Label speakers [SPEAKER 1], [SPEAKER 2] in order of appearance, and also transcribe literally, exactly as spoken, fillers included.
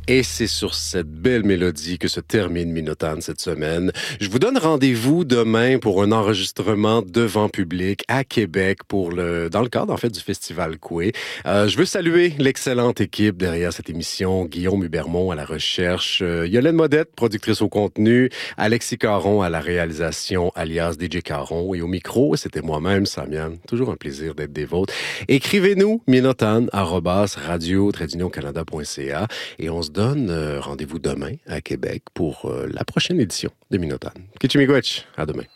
[SPEAKER 1] Et c'est sur cette belle mélodie que se termine Minotan cette semaine. Je vous donne rendez-vous demain pour un enregistrement devant public à Québec pour le, dans le cadre, en fait, du Festival Coué. Euh, je veux saluer l'excellente équipe derrière cette émission. Guillaume Hubermont à la recherche, euh, Yolène Modette, productrice au contenu, Alexis Caron à la réalisation, alias D J Caron. Et au micro, c'était moi-même, Samian. Toujours un plaisir d'être des vôtres. Écrivez-nous, minotan arobase radio tiret union canada point c a et on se donne euh, rendez-vous demain à Québec pour euh, la prochaine édition de Minotan. Kichimigwech, à demain.